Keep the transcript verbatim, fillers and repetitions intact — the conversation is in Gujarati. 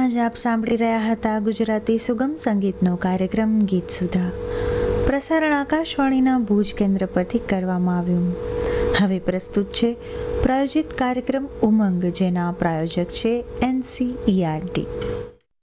હમણાં જ આપ સાંભળી રહ્યા હતા ગુજરાતી સુગમ સંગીતનો કાર્યક્રમ ગીત સુધા. પ્રસારણ આકાશવાણીના ભુજ કેન્દ્ર પરથી કરવામાં આવ્યું. હવે પ્રસ્તુત છે પ્રાયોજિત કાર્યક્રમ ઉમંગ, જેના પ્રાયોજક છે N C E R T.